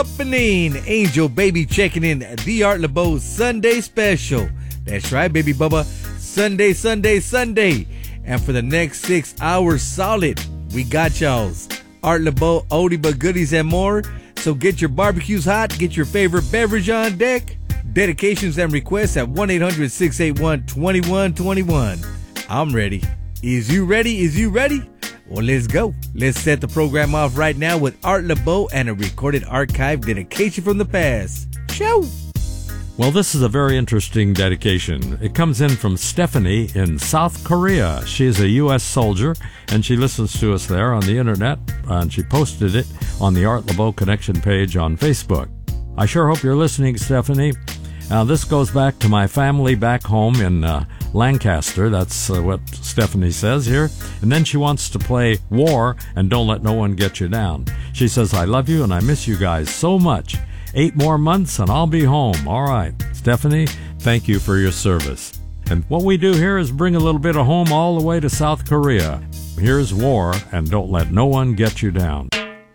Happening, Angel Baby checking in the Art LeBeau Sunday special. That's right, baby Bubba. Sunday, Sunday, Sunday. And for the next 6 hours solid, we got y'all's Art LeBeau, oldie but goodies and more. So get your barbecues hot, get your favorite beverage on deck. Dedications and requests at 1-800-681-2121. I'm ready. Is you ready? Is you ready? Well, let's go. Let's set the program off right now with Art LeBeau and a recorded archive dedication from the past. Show! Well, this is a very interesting dedication. It comes in from Stephanie in South Korea. She is a U.S. soldier, and she listens to us there on the internet, and she posted it on the Art LeBeau Connection page on Facebook. I sure hope you're listening, Stephanie. Now, this goes back to my family back home in Lancaster. That's what Stephanie says here. And then she wants to play War and Don't Let No One Get You Down. She says, I love you and I miss you guys so much. 8 more months and I'll be home. All right. Stephanie, thank you for your service. And what we do here is bring a little bit of home all the way to South Korea. Here's War and Don't Let No One Get You Down.